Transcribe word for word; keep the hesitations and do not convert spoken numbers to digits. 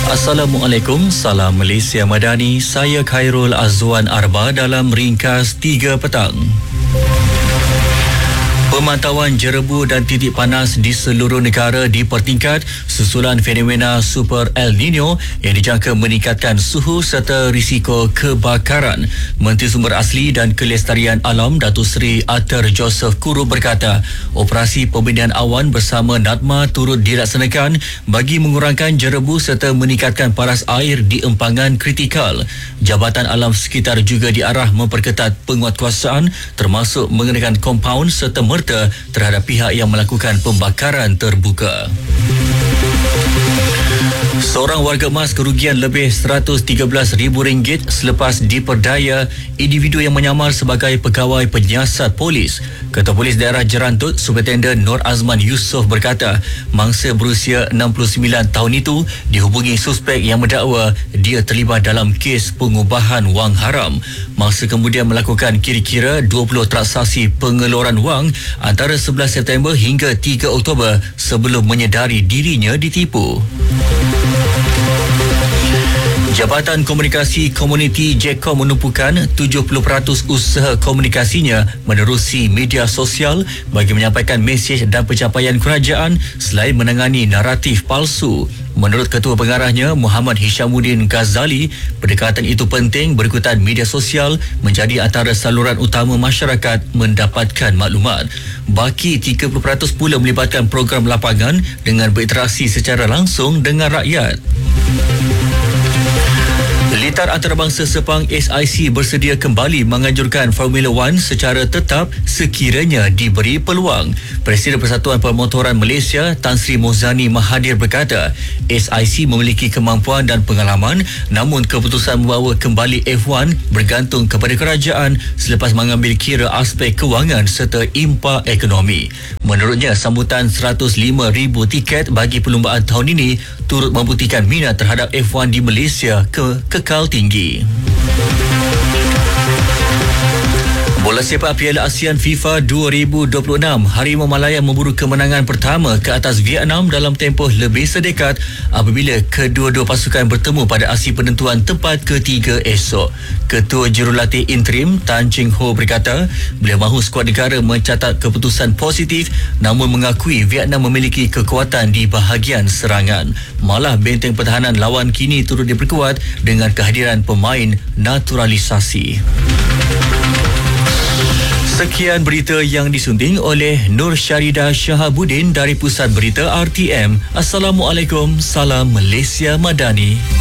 Assalamualaikum, salam Malaysia Madani. Saya Khairul Azwan Arba dalam ringkas tiga petang. Pemantauan jerebu dan titik panas di seluruh negara dipertingkat susulan fenomena Super El Nino yang dijangka meningkatkan suhu serta risiko kebakaran. Menteri Sumber Asli dan Kelestarian Alam Datuk Seri Arthur Joseph Kuru berkata, operasi pembinaan awan bersama NADMA turut dilaksanakan bagi mengurangkan jerebu serta meningkatkan paras air di empangan kritikal. Jabatan Alam Sekitar juga diarah memperketat penguatkuasaan termasuk mengenakan kompaun serta merta terhadap pihak yang melakukan pembakaran terbuka. Seorang warga emas kerugian lebih seratus tiga belas ribu ringgit selepas diperdaya individu yang menyamar sebagai pegawai penyiasat polis. Ketua Polis Daerah Jerantut, Superintenden Nur Azman Yusof berkata, mangsa berusia enam puluh sembilan tahun itu dihubungi suspek yang mendakwa dia terlibat dalam kes pengubahan wang haram. Mangsa kemudian melakukan kira-kira dua puluh transaksi pengeluaran wang antara sebelas September hingga tiga Oktober sebelum menyedari dirinya ditipu. Jabatan Komunikasi Komuniti J C O M menumpukan tujuh puluh peratus usaha komunikasinya menerusi media sosial bagi menyampaikan mesej dan pencapaian kerajaan selain menangani naratif palsu. Menurut Ketua Pengarahnya Muhammad Hishamuddin Ghazali, pendekatan itu penting berikutan media sosial menjadi antara saluran utama masyarakat mendapatkan maklumat. Baki tiga puluh peratus pula melibatkan program lapangan dengan berinteraksi secara langsung dengan rakyat. Litar Antarabangsa Sepang S I C bersedia kembali menganjurkan Formula One secara tetap sekiranya diberi peluang. Presiden Persatuan Permotoran Malaysia Tan Sri Mozani Mahathir berkata, S I C memiliki kemampuan dan pengalaman, namun keputusan membawa kembali F satu bergantung kepada kerajaan selepas mengambil kira aspek kewangan serta impak ekonomi. Menurutnya, sambutan seratus lima ribu tiket bagi perlumbaan tahun ini turut membuktikan minat terhadap F satu di Malaysia ke kekal tinggi. Bola sepak Piala ASEAN FIFA dua ribu dua puluh enam, Harimau Malaya memburu kemenangan pertama ke atas Vietnam dalam tempoh lebih sedekat apabila kedua-dua pasukan bertemu pada aksi penentuan tempat ketiga esok. Ketua Jurulatih Interim Tan Cheng Ho berkata, beliau mahu skuad negara mencatat keputusan positif namun mengakui Vietnam memiliki kekuatan di bahagian serangan. Malah benteng pertahanan lawan kini turut diperkuat dengan kehadiran pemain naturalisasi. Sekian berita yang disunting oleh Nur Syarida Shahabuddin dari Pusat Berita R T M. Assalamualaikum, salam Malaysia Madani.